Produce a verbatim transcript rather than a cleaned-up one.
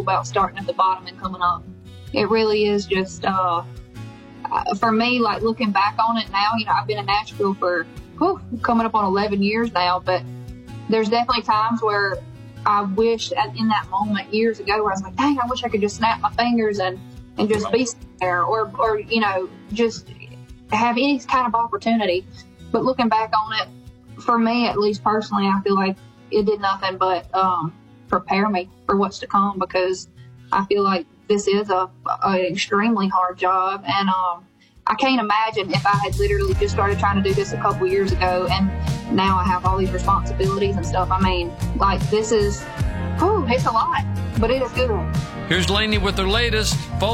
belt starting at the bottom and coming up. It really is just, uh, for me, like looking back on it now, you know, I've been in Nashville for whew, coming up on eleven years now, but there's definitely times where I wish at, in that moment years ago where I was like, dang, I wish I could just snap my fingers and, and just be there or, or, you know, just have any kind of opportunity. But looking back on it, for me, at least personally, I feel like it did nothing but um, prepare me for what's to come, because I feel like this is a, a extremely hard job. And um, I can't imagine if I had literally just started trying to do this a couple years ago and now I have all these responsibilities and stuff. I mean, like, this is, whew, it's a lot, but it is good. Here's Lainey with her latest.